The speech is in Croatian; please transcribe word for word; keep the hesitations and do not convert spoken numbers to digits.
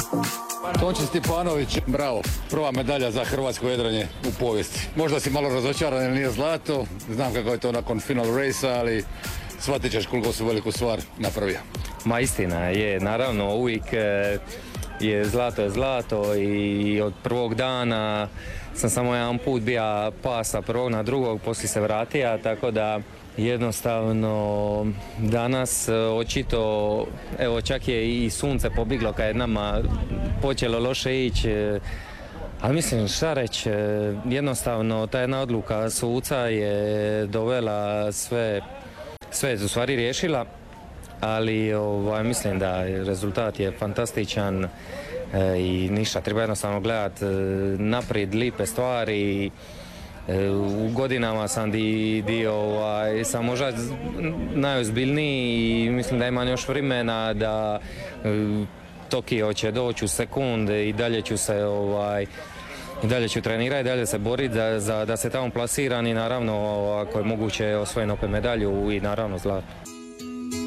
Tonči Stipanović, bravo. Prva medalja za hrvatsko jedranje u povijesti. Možda si malo razočaran jer nije zlato. Znam kako je to nakon final race, ali shvatit ćeš koliko su veliku stvar napravio. Ma istina je, naravno uvijek je zlato je zlato i od prvog dana sam samo jedan put bio pasa prvog na drugog, poslije se vratio, tako da jednostavno danas očito, evo čak je i sunce pobjeglo kad je nama počelo loše ići, ali mislim šta reći, jednostavno ta jedna odluka suca je dovela sve, sve je u stvari riješila, ali ovaj, mislim da rezultat je fantastičan e, i ništa, treba jednostavno gledati e, naprijed lipe stvari. E, u godinama sam di, di ovaj, sam možda najozbiljniji i mislim da imam još vremena da e, Tokio će doći u sekunde i dalje ću se ovaj, i dalje ću trenirati i dalje se boriti za, za, da se tamo plasiram i naravno ako je moguće osvojim opet medalju i naravno zlato.